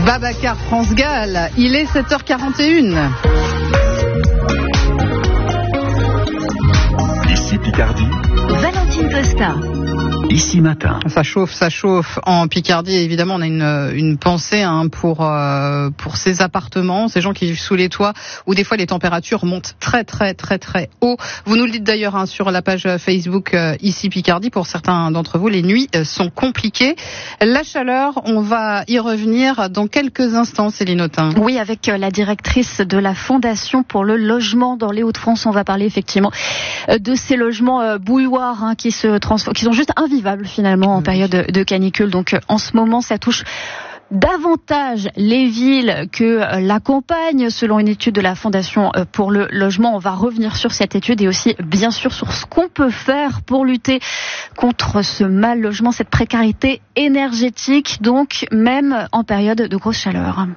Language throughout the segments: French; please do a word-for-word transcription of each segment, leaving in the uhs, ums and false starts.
Babacar France Gall, il est sept heures quarante et une. Ici Picardie. Valentine Costa. Ici matin. Ça chauffe, ça chauffe en Picardie. Évidemment, on a une, une pensée hein, pour euh, pour ces appartements, ces gens qui vivent sous les toits, où des fois les températures montent très très très très haut. Vous nous le dites d'ailleurs hein, sur la page Facebook euh, Ici Picardie. Pour certains d'entre vous, les nuits euh, sont compliquées. La chaleur, on va y revenir dans quelques instants, Céline Autain. Oui, avec la directrice de la Fondation pour le logement dans les Hauts-de-France, on va parler effectivement de ces logements euh, bouilloires hein, qui se transforment, qui sont juste invivables finalement en période de, de canicule. Donc en ce moment, ça touche davantage les villes que la campagne, selon une étude de la Fondation pour le logement. On va revenir sur cette étude et aussi bien sûr sur ce qu'on peut faire pour lutter contre ce mal logement, cette précarité énergétique, donc même en période de grosse chaleur.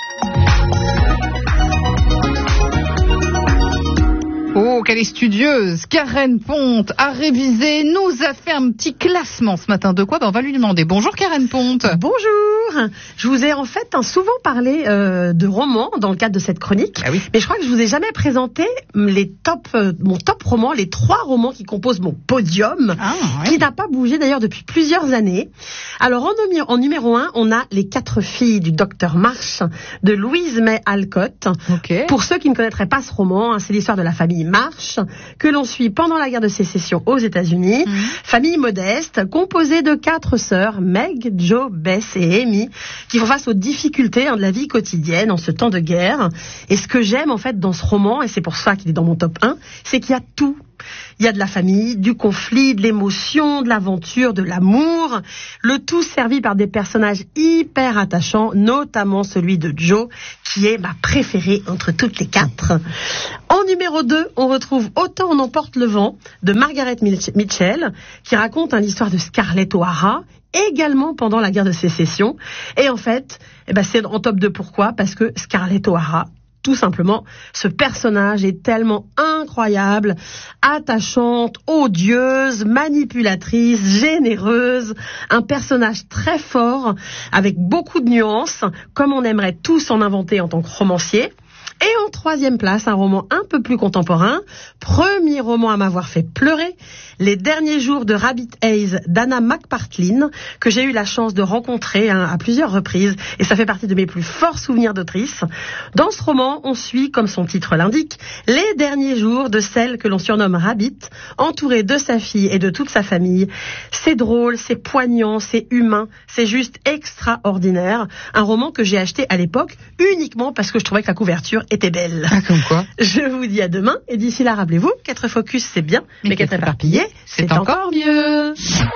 Oh, qu'elle est studieuse. Karen Ponte a révisé, nous a fait un petit classement ce matin. De quoi ben, on va lui demander. Bonjour Karen Ponte. Bonjour. Je vous ai en fait hein, souvent parlé euh, de romans dans le cadre de cette chronique. Ah oui. Mais je crois que je vous ai jamais présenté les top, euh, mon top roman, les trois romans qui composent mon podium, ah, oui. qui n'a pas bougé d'ailleurs depuis plusieurs années. Alors en, en numéro un, on a Les quatre filles du docteur March de Louise May Alcott. Okay. Pour ceux qui ne connaîtraient pas ce roman, hein, c'est l'histoire de la famille March, que l'on suit pendant la guerre de sécession aux États-Unis. Mmh. Famille modeste, composée de quatre sœurs, Meg, Jo, Bess et Amy, qui font face aux difficultés hein, de la vie quotidienne en ce temps de guerre. Et ce que j'aime en fait dans ce roman, et c'est pour ça qu'il est dans mon top un, c'est qu'il y a tout. Il y a de la famille, du conflit, de l'émotion, de l'aventure, de l'amour, le tout servi par des personnages hyper attachants, notamment celui de Jo, qui est ma préférée entre toutes les quatre. En numéro deux, on retrouve Autant on emporte le vent de Margaret Mitchell, qui raconte hein, l'histoire de Scarlett O'Hara, également pendant la guerre de sécession. Et en fait, eh ben, c'est en top deux. Pourquoi ? Parce que Scarlett O'Hara, tout simplement, ce personnage est tellement incroyable, attachante, odieuse, manipulatrice, généreuse, un personnage très fort, avec beaucoup de nuances, comme on aimerait tous en inventer en tant que romancier. Et en troisième place, un roman un peu plus contemporain, premier roman à m'avoir fait pleurer, Les derniers jours de Rabbit Haze d'Anna McPartlin, que j'ai eu la chance de rencontrer hein, à plusieurs reprises, et ça fait partie de mes plus forts souvenirs d'autrice. Dans ce roman, on suit, comme son titre l'indique, les derniers jours de celle que l'on surnomme Rabbit, entourée de sa fille et de toute sa famille. C'est drôle, c'est poignant, c'est humain, c'est juste extraordinaire. Un roman que j'ai acheté à l'époque uniquement parce que je trouvais que la couverture était belle. Ah, comme quoi. Je vous dis à demain, et d'ici là, rappelez-vous, qu'être focus c'est bien, mais, mais qu'être éparpillé, c'est, c'est encore mieux.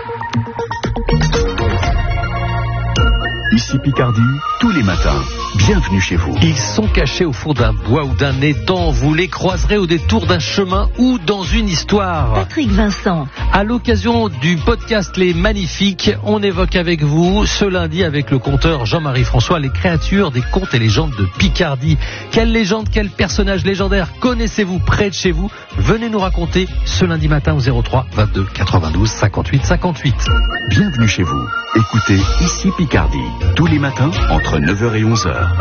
Ici Picardie, tous les matins. Bienvenue chez vous. Ils sont cachés au fond d'un bois ou d'un étang. Vous les croiserez au détour d'un chemin ou dans une histoire. Patrick Vincent. À l'occasion du podcast Les Magnifiques, on évoque avec vous ce lundi avec le conteur Jean-Marie François les créatures des contes et légendes de Picardie. Quelle légende, quel personnage légendaire connaissez-vous près de chez vous ? Venez nous raconter ce lundi matin au zéro trois vingt-deux quatre-vingt-douze cinquante-huit cinquante-huit. Bienvenue chez vous. Écoutez Ici Picardie, tous les matins entre neuf heures et onze heures.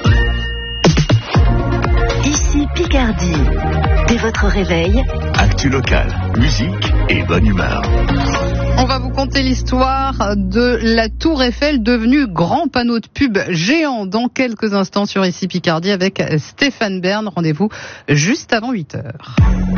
Ici Picardie. Dès votre réveil, actu locale, musique et bonne humeur. On va vous conter l'histoire de la Tour Eiffel devenue grand panneau de pub géant dans quelques instants sur Ici Picardie avec Stéphane Bern. Rendez-vous juste avant huit heures.